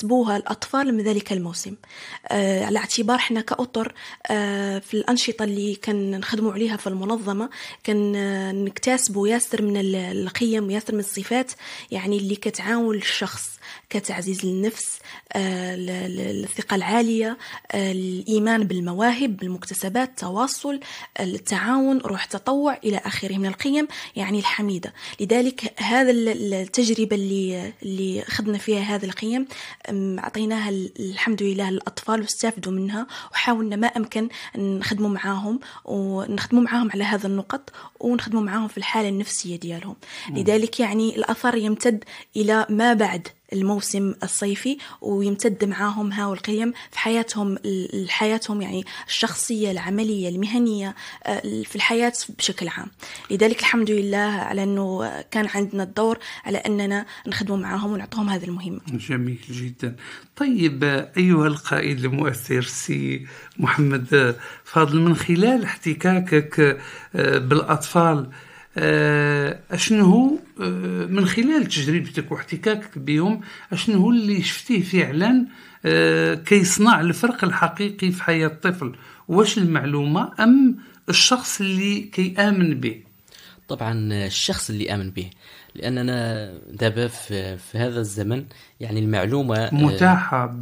يكتسبوها الأطفال من ذلك الموسم، على اعتبار إحنا كأطر في الأنشطة اللي كان نخدموا عليها في المنظمة كان نكتسبوا ياسر من القيم وياسر من الصفات يعني اللي كتعاون الشخص كتعزيز النفس، الثقة العالية، الإيمان بالمواهب بالمكتسبات، التواصل، التعاون، روح تطوع إلى آخره من القيم يعني الحميدة. لذلك هذا التجربة اللي خدنا فيها هذه القيم أعطيناها الحمد لله للأطفال واستفادوا منها، وحاولنا ما أمكن نخدموا معاهم على هذا النقط ونخدموا معاهم في الحالة النفسية ديالهم. لذلك يعني الأثر يمتد إلى ما بعد الموسم الصيفي ويمتد معاهم هاو القيم في حياتهم يعني الشخصية العملية المهنية في الحياة بشكل عام. لذلك الحمد لله على أنه كان عندنا الدور على أننا نخدم معاهم ونعطيهم هذه المهمة. جميل جدا. طيب أيها القائد المؤثر سي محمد فاضل، من خلال احتكاكك بالأطفال أشنو هو من خلال تجربتك واحتكاكك بهم أشنو هو اللي شفتيه فعلا كيصنع الفرق الحقيقي في حياة الطفل؟ واش المعلومة أم الشخص اللي كيآمن به؟ طبعا الشخص اللي آمن به، لأننا دابا في هذا الزمن يعني المعلومة متاحة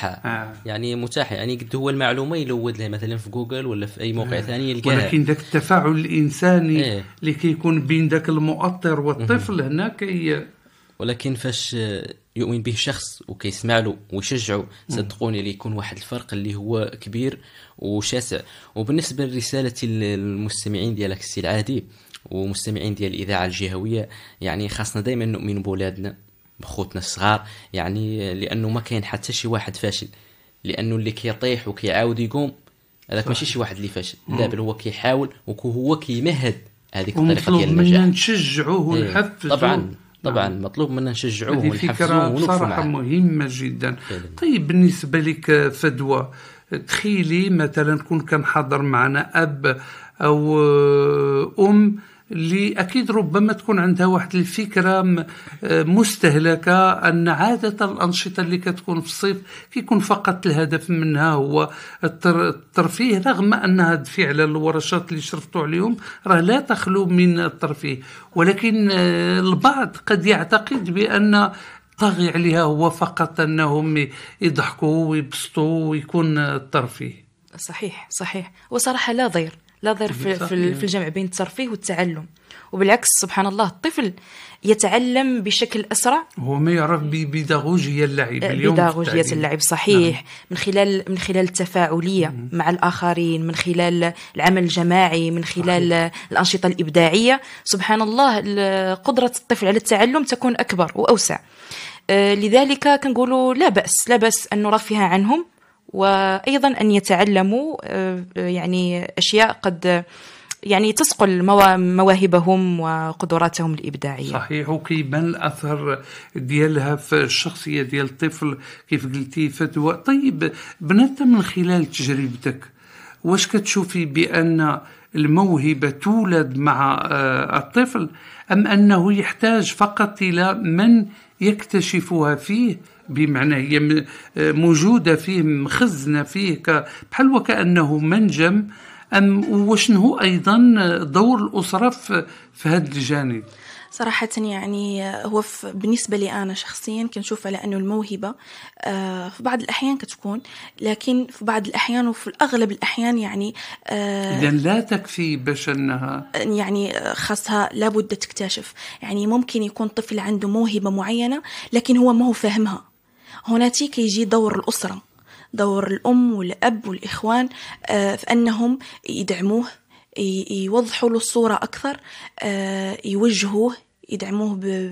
يعني متاحة، يعني قد هو المعلومة يلود لها مثلا في جوجل ولا في أي موقع ثاني يلقاها، ولكن ذاك التفاعل الإنساني اللي كيكون بين ذاك المؤطر والطفل هناك ولكن فاش يؤمن به شخص وكيسمع له ويشجعه صدقوني اللي يكون واحد الفرق اللي هو كبير وشاسع. وبالنسبة لرسالة المستمعين ديالك السي العادي ومستمعين ديال الإذاعة الجهوية، يعني خاصنا دائما نؤمن بولادنا بخوتنا الصغار، يعني لأنه ما كاين حتى شي واحد فاشل، لأنه اللي كيطيح وكيعاود يقوم هذاك ماشي شي واحد اللي فاشل، لا بل هو كيحاول وهو كيمهد هذيك الطريقة ديال النجاح. مطلوب نشجعوه ونحفزوه. طبعا مطلوب منا نشجعوه ونحفزوه ونوقفوا معه. بصراحة مهمة جدا. طيب بالنسبة لك فدوى، تخيلي مثلا كون كان حاضر معنا أب أو أم اللي أكيد ربما تكون عندها واحد الفكرة مستهلكة أن عادة الأنشطة اللي كتكون في الصيف كيكون فقط الهدف منها هو الترفيه، رغم أن هذه فعلا الورشات اللي شرفتوا عليهم راه لا تخلو من الترفيه، ولكن البعض قد يعتقد بأن طاغي عليها هو فقط أنهم يضحكوا ويبسطوا ويكون الترفيه. صحيح وصراحة لا ضير في الجمع بين الترفيه والتعلم، وبالعكس سبحان الله الطفل يتعلم بشكل أسرع. هو ما يعرف ببيداغوجية اللعب اليوم، بيداغوجية اللعب صحيح. نعم. من خلال التفاعلية مع الآخرين، من خلال العمل الجماعي، من خلال الأنشطة الإبداعية. سبحان الله قدرة الطفل على التعلم تكون أكبر وأوسع. لذلك كنقولوا لا بأس أن نرفه عنهم، وأيضا أن يتعلموا يعني أشياء قد يعني تسقل مواهبهم وقدراتهم الإبداعية. صحيح، وكيبان الأثر ديالها في الشخصية ديال الطفل كيف قلتي فتوى. طيب بنات، من خلال تجربتك واش كتشوفي بأن الموهبة تولد مع الطفل أم أنه يحتاج فقط إلى من يكتشفها فيه، بمعنى هي موجودة فيه مخزنة فيه بحال وكأنه منجم، أم وشنو أيضا دور الأسرة في هذا الجانب؟ صراحة يعني هو بالنسبة لي أنا شخصيا كنشوف على أنه الموهبة في بعض الأحيان كتكون، لكن في بعض الأحيان وفي الأغلب الأحيان يعني إذن لا تكفي باش أنها يعني خاصها لابد تكتشف. يعني ممكن يكون طفل عنده موهبة معينة لكن هو ما هو فاهمها. هنا كيجي دور الأسرة، دور الأم والأب والإخوان في أنهم يدعموه، يوضحوا له الصورة أكثر، يوجهوه، يدعموه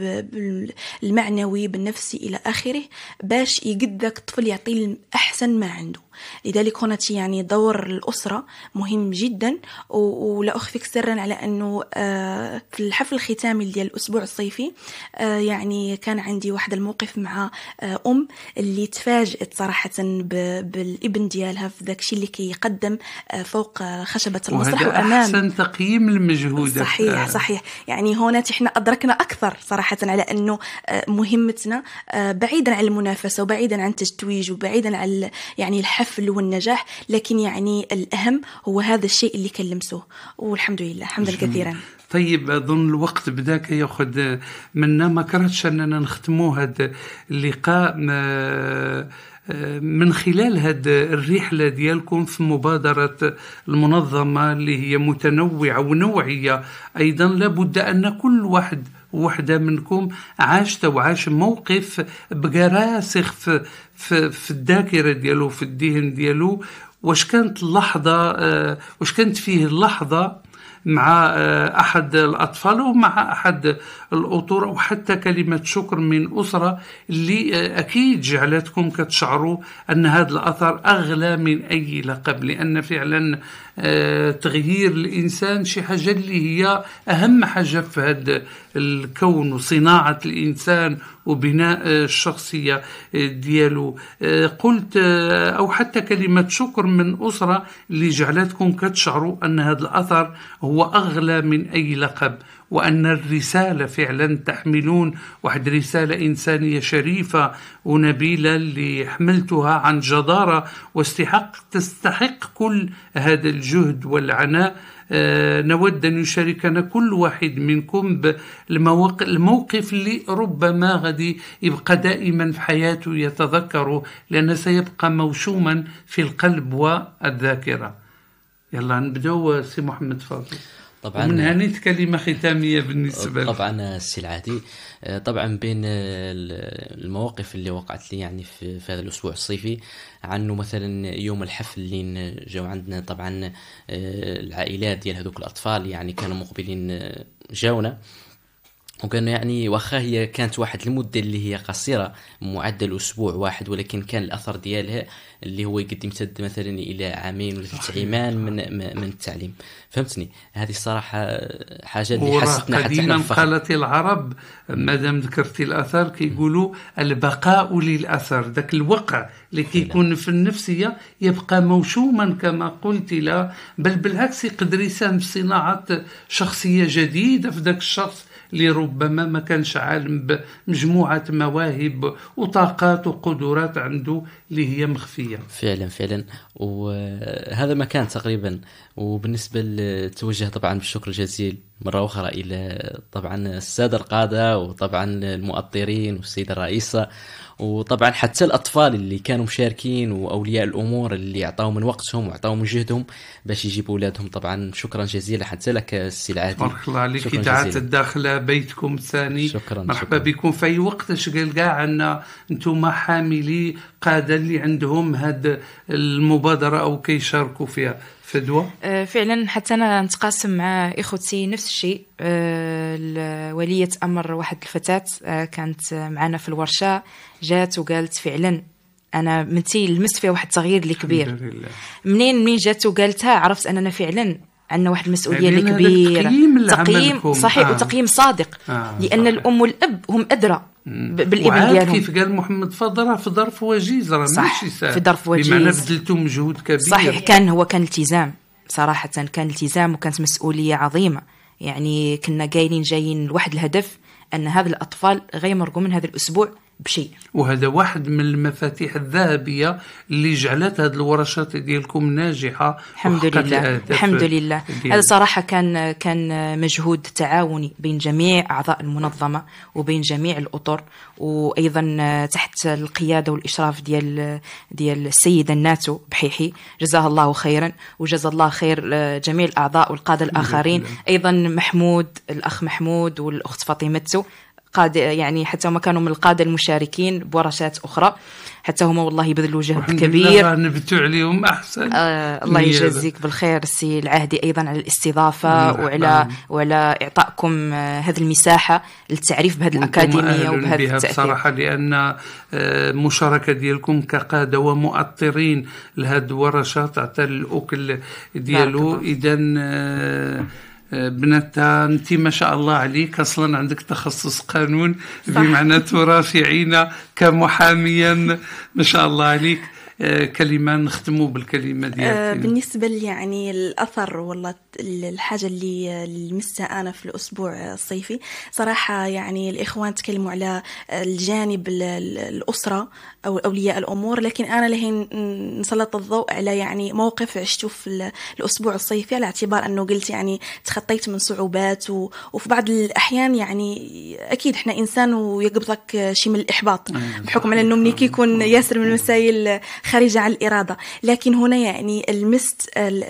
بالمعنوي بالنفسي إلى آخره، باش يقدك الطفل يعطي أحسن ما عنده. لذلك هنا يعني دور الأسرة مهم جدا. ولا أخفيك سرا على أنه في الحفل الختامي ديال الأسبوع الصيفي يعني كان عندي واحد الموقف مع أم اللي تفاجأت صراحة بالابن ديالها في ذاك الشيء اللي كيقدم فوق خشبة المسرح وأمام أحسن تقييم المجهود. صحيح. يعني هنا احنا أدركنا شاركنا أكثر صراحة على أنه مهمتنا بعيدا عن المنافسة وبعيدا عن التتويج وبعيدا عن يعني الحفل والنجاح، لكن يعني الأهم هو هذا الشيء اللي كنلمسه، والحمد لله حمدا كثيرا. طيب أظن الوقت بداك يأخذ منا، ما كرهتش أننا نختموا هذا اللقاء من خلال هذه الرحلة ديالكم في مبادرة المنظمة اللي هي متنوعة ونوعية أيضا. لابد أن كل واحد وحدة منكم عاش موقف بقى راسخ في الذاكرة ديالو، في الذهن ديالو. واش كانت فيه اللحظة مع أحد الأطفال ومع أحد الأطر، وحتى كلمة شكر من أسرة اللي أكيد جعلتكم كتشعروا أن هذا الأثر أغلى من أي لقب، لأن فعلا تغيير الإنسان شي حاجة اللي هي أهم حاجة في هذا الكون، وصناعة الإنسان وبناء الشخصية ديالو. قلت أو حتى كلمة شكر من أسرة اللي جعلتكم كتشعروا أن هذا الأثر هو أغلى من أي لقب، وأن الرسالة فعلا تحملون واحد رسالة إنسانية شريفة ونبيلة اللي حملتها عن جدارة تستحق كل هذا الجهد والعناء. نود أن يشاركنا كل واحد منكم بالموقف اللي ربما غادي يبقى دائما في حياته يتذكره، لأنه سيبقى موشوما في القلب والذاكرة. يلا نبدأ سي محمد فاضل. طبعا من هني كلمة ختامية بالنسبة لي. طبعا السي العادي، طبعا بين المواقف اللي وقعت لي يعني في هذا الأسبوع الصيفي، عنه مثلا يوم الحفل اللي جاوا عندنا طبعا العائلات ديال هذوك الأطفال، يعني كانوا مقبلين جاونا، وكانوا يعني واخا هي كانت واحد المدة اللي هي قصيرة معدل أسبوع واحد، ولكن كان الأثر ديالها اللي هو يقدم يمتد مثلا إلى 2 ولا 3 عامان من التعليم. فهمتني؟ هذه الصراحة حاجة اللي حسيتنا حتى قديما قالت العرب مادام ذكرتي الأثر كيقولوا البقاء للأثر، ذاك الوقع اللي كيكون في النفسية يبقى موشوما كما قلت، لا بل بالعكس يقدر يساهم في صناعة شخصية جديدة في ذاك الشخص اللي ربما ما كانش عالم بمجموعة مواهب وطاقات وقدرات عنده اللي هي مخفية. فعلا وهذا ما كان تقريبا. وبالنسبة للتوجه طبعا بالشكر الجزيل مرة أخرى إلى طبعا السادة القادة، وطبعا المؤطرين والسيدة الرئيسة، وطبعا حتى الأطفال اللي كانوا مشاركين وأولياء الأمور اللي أعطاوا من وقتهم وأعطاوا من جهدهم باش يجيبوا أولادهم. طبعا شكرا جزيلا حتى لك السي العادي. بارك الله عليك. إذاعة الداخلة بيتكم الثاني. مرحبا بكم في أي وقت. شغل كاع عنا أنتم حاملي قادة اللي عندهم هاد المبادرة أو كيشاركوا فيها. فدوى فعلا حتى أنا نتقاسم مع إخوتي نفس الشيء. ولية أمر واحد الفتاة كانت معنا في الورشة، جات وقالت فعلا أنا منتي لمست فيها واحد التغيير اللي كبير. منين جات وقالتها عرفت أننا فعلا عندنا واحد المسؤولية اللي كبيرة. تقييم صحيح وتقييم صادق، لأن صحيح. الأم والأب هم أدرى بالابن ديالهم. كيف قال محمد فضل في ظرف وجيز، راه ماشي سهل، في ظرف وجيز بمعنى بذلتوا مجهود كبير. صحيح هو كان التزام صراحة، كان التزام وكانت مسؤولية عظيمة. يعني كنا جايين لواحد الهدف أن هذا الأطفال غير مرقوا من هذا الأسبوع بشيء. وهذا واحد من المفاتيح الذهبية اللي جعلت هذه الورشات ديالكم ناجحة. الحمد لله. هذا صراحة كان مجهود تعاوني بين جميع أعضاء المنظمة وبين جميع الأطر، وأيضا تحت القيادة والإشراف ديال السيدة الناتو بحيحي، جزاه الله خيرا، وجزا الله خير جميع الأعضاء والقادة الآخرين. أيضا الأخ محمود والأخت فاطمة قادة، يعني حتى هم كانوا من القادة المشاركين بورشات أخرى، حتى هم والله بذلوا جهد كبير. نبتوا عليهم أحسن. الله يجزيك بالخير السي العهدي أيضا على الاستضافة وعلى إعطائكم هذه المساحة للتعريف بهذه الأكاديمية وبهذا التأثير بصراحة، لأن مشاركة ديالكم كقادة ومؤطرين لهذه الورشات عطى الأكل ديالو. إذن بنتا انت ما شاء الله عليك، اصلا عندك تخصص قانون بمعنى ترافعين كمحاميا، ما شاء الله عليك. كلمة نختموا بالكلمة ديالك. بالنسبة لي يعني الأثر والله الحاجة اللي لمستها أنا في الأسبوع الصيفي صراحة، يعني الإخوان تكلموا على الجانب الأسرة أو أولياء الأمور، لكن أنا لهين نسلط الضوء على يعني موقف عشته في الأسبوع الصيفي، على اعتبار أنه قلت يعني تخطيت من صعوبات وفي بعض الأحيان يعني أكيد إحنا إنسان ويقبضك شيء من الإحباط بحكم على أنه منك يكون ياسر من المسائل خارجة عن الإرادة. لكن هنا يعني المست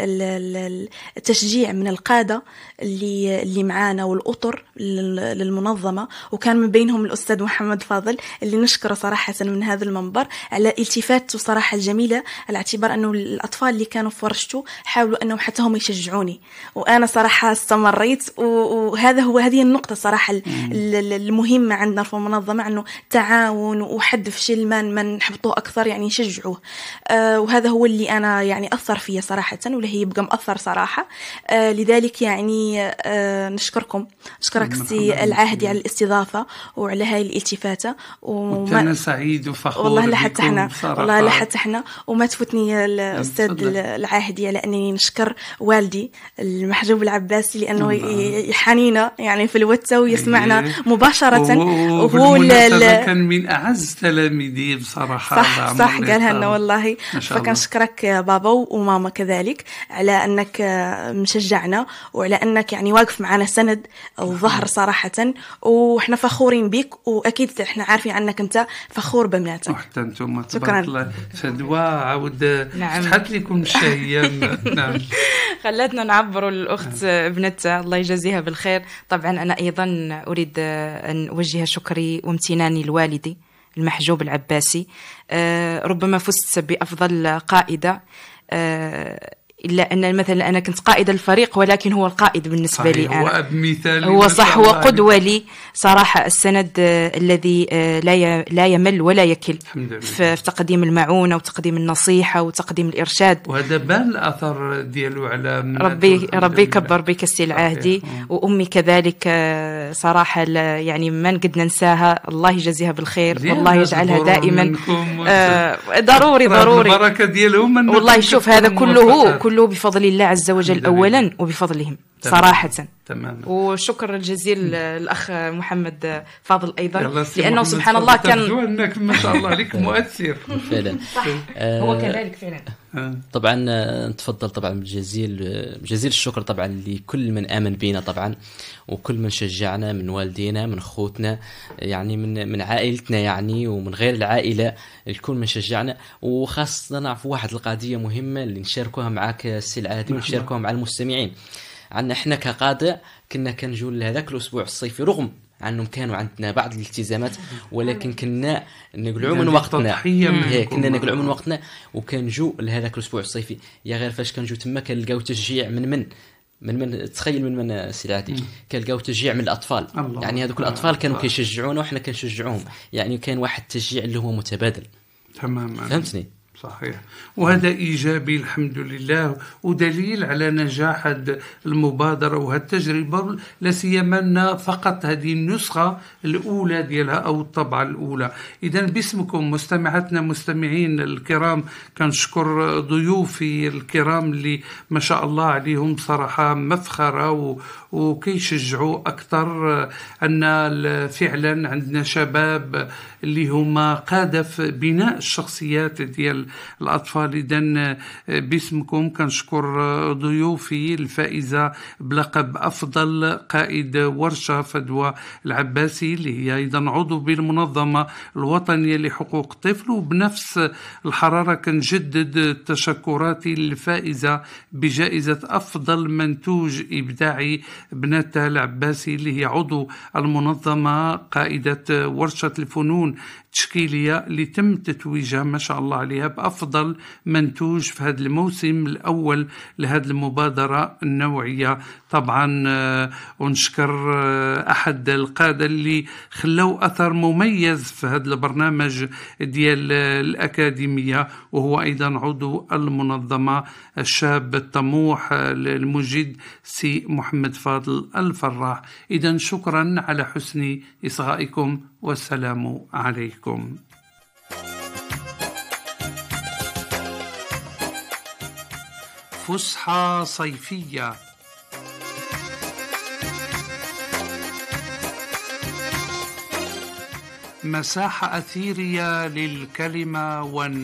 التشجيع من القادة اللي معانا والأطر للمنظمة، وكان من بينهم الأستاذ محمد فاضل اللي نشكره صراحة من هذا المنبر على التفاته صراحة الجميلة، على اعتبار أنه الأطفال اللي كانوا في ورشته حاولوا أنهم حتى هم يشجعوني، وأنا صراحة استمريت. هذه النقطة صراحة المهمة عندنا في المنظمة، أنه تعاون وحد في شيء ما نحبطوه أكثر يعني نشجعوه. وهذا هو اللي أنا يعني أثر فيه صراحة، ولا هي يبقى مأثر صراحة. لذلك يعني نشكرك سي العاهدي على الاستضافة وعلى هاي الالتفاتة. أنا سعيد وفخور والله لا حتى احنا وما تفوتني الأستاذ العاهدي على أنني نشكر والدي المحجوب العباسي، لأنه يحانينا يعني في الواتساب ويسمعنا مباشرة، وهو كان من أعز تلاميذي بصراحة. صح قالها لنا والله. فكنشكرك يا بابا وماما كذلك على أنك مشجعنا، وعلى أنك يعني واقف معنا سند وظهر صراحة، وإحنا فخورين بك، وأكيد إحنا عارفين عنك أنت فخور بمناتك. وحتى أنتم تبارك الله. فدوى عاود فتحت لكم الشهية. نعم. خلتنا نعبروا الأخت ابنتها الله يجازيها بالخير. طبعا أنا أيضا أريد أن أوجه شكري وامتناني لوالدي المحجوب العباسي. ربما فزت بأفضل قائدة، إلا أن مثلا أنا كنت قائدة الفريق، ولكن هو القائد بالنسبة لي أنا. هو أب مثالي، هو صح، هو قدوة لي صراحة، السند الذي لا يمل ولا يكل في تقديم المعونة وتقديم النصيحة وتقديم الإرشاد. وهذا بان الأثر ديالو على ربي يكبر بك السي العاهدي. وأمي كذلك صراحة يعني ما نقد ننساها، الله يجزيها بالخير والله يجعلها دائما ضروري البركة ديالهم. والله شوف هذا كله بفضل الله عز وجل أولا، وبفضلهم صراحة. تمام. وشكر الجزيل الأخ محمد فاضل أيضا، لأنه سبحان الله كان أنك ما شاء الله عليك مؤثر فعلا. هو كذلك فعلا. طبعا تفضل طبعا جزيل الشكر طبعا لكل من آمن بينا طبعا، وكل من شجعنا من والدينا من أخوتنا يعني من عائلتنا يعني، ومن غير العائلة الكل من شجعنا. وخاصة نعرف واحد القضية مهمة اللي نشاركوها معك السي العاهدي ونشاركوها مع المستمعين. عندنا احنا كقادة كنا كنجوا لهذاك الأسبوع الصيفي، رغم عنهم كانوا عندنا بعض الالتزامات، ولكن كنا نقلعوا من وقتنا. كنا نقلعوا من وقتنا وكنجوا لهذاك الأسبوع الصيفي. يا غير فاش كنجوا تما كنلقاو تشجيع من تخيل من سلعتي كنلقاو تشجيع من الأطفال. يعني هذوك الأطفال كانوا كيشجعونا وإحنا كنشجعوهم، يعني كان واحد التشجيع اللي هو متبادل. تماما. فهمتني؟ صحيح. وهذا إيجابي الحمد لله، ودليل على نجاح هذه المبادرة وهذه التجربة، لا سيما فقط هذه النسخة الأولى ديالها أو الطبعة الأولى. إذا باسمكم مستمعاتنا مستمعين الكرام كنشكر ضيوفي الكرام اللي ما شاء الله عليهم صراحة مفخرة وكيشجعوا أكثر أن فعلا عندنا شباب اللي هما قادة في بناء الشخصيات ديال الأطفال. إذن باسمكم كنشكر ضيوفي الفائزة بلقب أفضل قائد ورشة فدوى العباسي، اللي هي أيضا عضو بالمنظمة الوطنية لحقوق الطفل. وبنفس الحرارة كنجدد تشكراتي للفائزة بجائزة أفضل منتوج إبداعي بناتها العباسي، اللي هي عضو المنظمة قائدة ورشة الفنون التشكيلية، اللي تم تتويجها ما شاء الله عليها بأفضل منتوج في هذا الموسم الأول لهذه المبادرة النوعية. طبعا ونشكر أحد القادة اللي خلوا أثر مميز في هذا البرنامج ديال الأكاديمية، وهو أيضا عضو المنظمة الشاب الطموح المجد سي محمد فاضل الفراح. إذن شكرا على حسن إصغائكم والسلام عليكم. فسحة صيفية. مساحة أثيرية للكلمة